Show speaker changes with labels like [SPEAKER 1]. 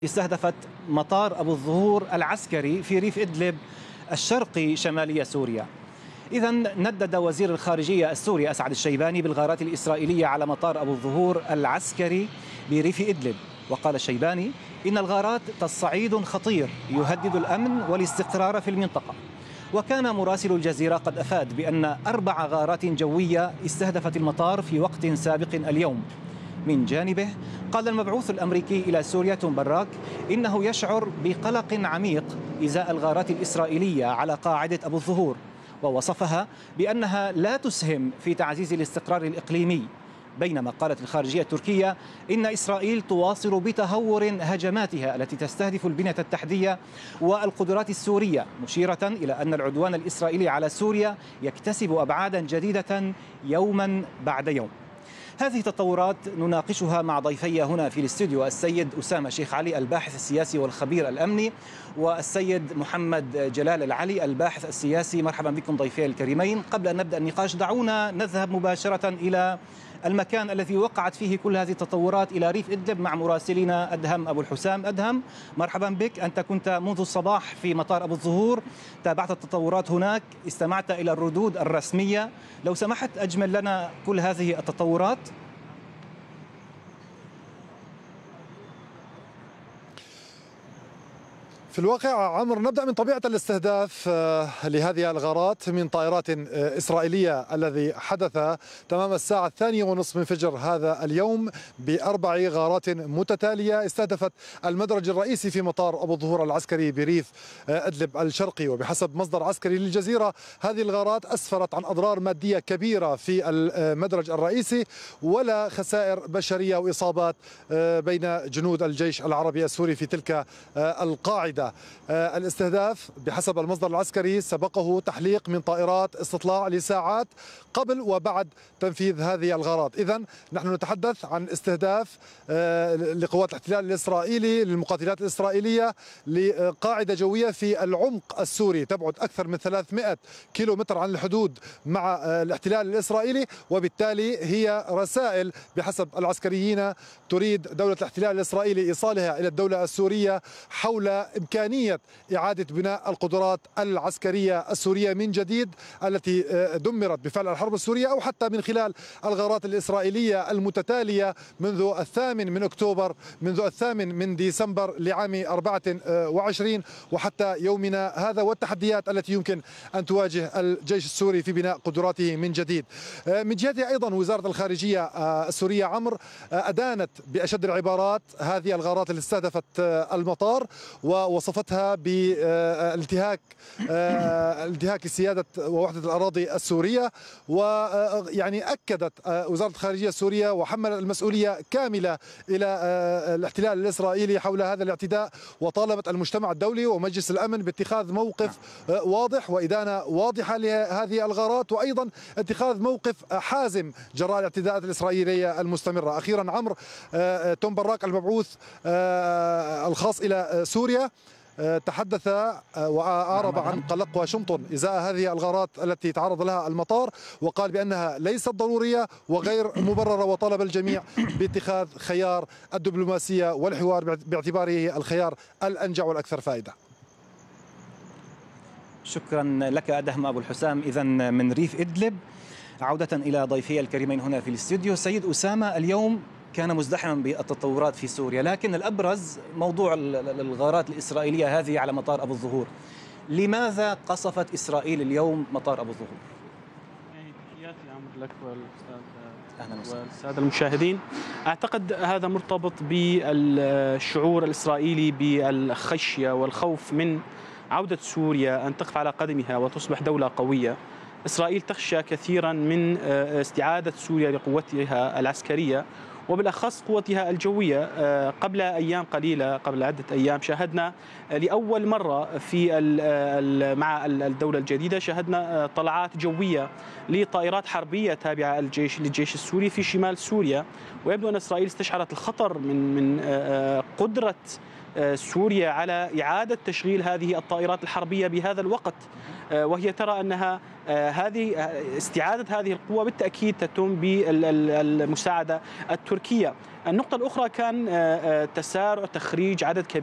[SPEAKER 1] استهدفت مطار أبو الظهور العسكري في ريف إدلب الشرقي شمالي سوريا. إذا ندد وزير الخارجية السوري أسعد الشيباني بالغارات الإسرائيلية على مطار أبو الظهور العسكري بريف إدلب، وقال الشيباني إن الغارات تصعيد خطير يهدد الأمن والاستقرار في المنطقة. وكان مراسل الجزيرة قد أفاد بأن 4 غارات جوية استهدفت المطار في وقت سابق اليوم. من جانبه قال المبعوث الأمريكي إلى سوريا توم براك إنه يشعر بقلق عميق إزاء الغارات الإسرائيلية على قاعدة أبو الظهور، ووصفها بأنها لا تسهم في تعزيز الاستقرار الإقليمي. بينما قالت الخارجية التركية إن إسرائيل تواصل بتهور هجماتها التي تستهدف البنية التحتية والقدرات السورية، مشيرة إلى أن العدوان الإسرائيلي على سوريا يكتسب أبعادا جديدة يوما بعد يوم. هذه التطورات نناقشها مع ضيفي هنا في الاستوديو، السيد أسامة شيخ علي الباحث السياسي والخبير الأمني، والسيد محمد جلال العلي الباحث السياسي. مرحبا بكم ضيفي الكريمين. قبل أن نبدأ النقاش دعونا نذهب مباشرة إلى المكان الذي وقعت فيه كل هذه التطورات، إلى ريف إدلب مع مراسلنا أدهم أبو الحسام. أدهم، مرحبا بك. أنت كنت منذ الصباح في مطار أبو الظهور، تابعت التطورات هناك، استمعت إلى الردود الرسمية. لو سمحت أجمل لنا كل هذه التطورات.
[SPEAKER 2] في الواقع عمر، نبدأ من طبيعة الاستهداف لهذه الغارات من طائرات إسرائيلية الذي حدث تمام الساعة 2:30 من فجر هذا اليوم ب4 غارات متتالية استهدفت المدرج الرئيسي في مطار أبو الظهور العسكري بريف إدلب الشرقي. وبحسب مصدر عسكري للجزيرة هذه الغارات أسفرت عن أضرار مادية كبيرة في المدرج الرئيسي ولا خسائر بشرية وإصابات بين جنود الجيش العربي السوري في تلك القاعدة. الاستهداف بحسب المصدر العسكري سبقه تحليق من طائرات استطلاع لساعات قبل وبعد تنفيذ هذه الغارات. إذن نحن نتحدث عن استهداف لقوات الاحتلال الإسرائيلي للمقاتلات الإسرائيلية لقاعدة جوية في العمق السوري تبعد أكثر من 300 كيلومتر عن الحدود مع الاحتلال الإسرائيلي، وبالتالي هي رسائل بحسب العسكريين تريد دولة الاحتلال الإسرائيلي إيصالها إلى الدولة السورية حول إمكانية إعادة بناء القدرات العسكرية السورية من جديد التي دمرت بفعل الحرب السورية، أو حتى من خلال الغارات الإسرائيلية المتتالية منذ 8 من أكتوبر، منذ 8 من ديسمبر لعام 24 وحتى يومنا هذا، والتحديات التي يمكن أن تواجه الجيش السوري في بناء قدراته من جديد. من جهة أيضا وزارة الخارجية السورية عمر أدانت بأشد العبارات هذه الغارات التي استهدفت المطار ووصفتها بالانتهاك سيادة ووحدة الأراضي السورية. ويعني أكدت وزارة الخارجية السورية وحمل المسؤولية كاملة إلى الاحتلال الإسرائيلي حول هذا الاعتداء، وطالبت المجتمع الدولي ومجلس الأمن باتخاذ موقف واضح وإدانة واضحة لهذه الغارات، وأيضا اتخاذ موقف حازم جراء الاعتداءات الإسرائيلية المستمرة. أخيرا عمر، توم براك المبعوث الخاص إلى سوريا تحدث وأعرب عن قلق واشنطن إزاء هذه الغارات التي تعرض لها المطار، وقال بأنها ليست ضرورية وغير مبررة، وطلب الجميع باتخاذ خيار الدبلوماسية والحوار باعتباره الخيار الأنجع والأكثر فائدة.
[SPEAKER 1] شكرا لك أدهم أبو الحسام. إذن من ريف إدلب عودة إلى ضيفي الكريمين هنا في الاستوديو. سيد أسامة، اليوم كان مزدحما بالتطورات في سوريا، لكن الأبرز موضوع الغارات الإسرائيلية هذه على مطار أبو الظهور. لماذا قصفت إسرائيل اليوم مطار أبو الظهور؟
[SPEAKER 3] تحياتي عمر لك والسادة المشاهدين. أعتقد هذا مرتبط بالشعور الإسرائيلي بالخشية والخوف من عودة سوريا أن تقف على قدمها وتصبح دولة قوية. إسرائيل تخشى كثيرا من استعادة سوريا لقوتها العسكرية وبالأخص قوتها الجوية. قبل أيام قليلة، قبل عدة أيام، شاهدنا لأول مرة مع الدولة الجديدة شاهدنا طلعات جوية لطائرات حربية تابعة للجيش السوري في شمال سوريا، ويبدو أن إسرائيل استشعرت الخطر من قدرة سوريا على إعادة تشغيل هذه الطائرات الحربية بهذا الوقت، وهي ترى أنها هذه استعادة هذه القوة بالتأكيد تتم بالمساعدة التركية. النقطة الأخرى كان تسارع تخريج عدد كبير